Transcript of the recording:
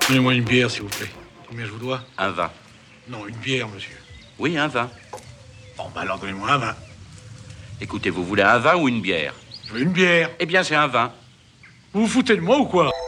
Donnez-moi une bière, s'il vous plaît. Combien je vous dois? Un vin. Non, une bière, monsieur. Oui, un vin. Bon, bah alors donnez-moi un vin. Écoutez, vous voulez un vin ou une bière? Je veux une bière. Eh bien, c'est un vin. Vous vous foutez de moi ou quoi?